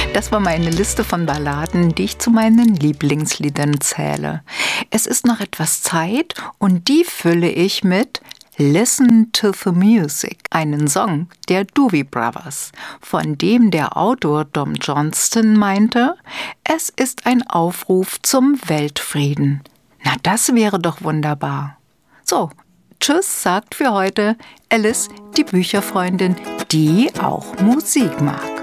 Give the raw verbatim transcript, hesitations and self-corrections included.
Das war meine Liste von Balladen, die ich zu meinen Lieblingsliedern zähle. Es ist noch etwas Zeit und die fülle ich mit Listen to the Music, einen Song der Doobie Brothers, von dem der Autor Don Johnston meinte, es ist ein Aufruf zum Weltfrieden. Na, das wäre doch wunderbar. So, tschüss, sagt für heute Alice, die Bücherfreundin, die auch Musik mag.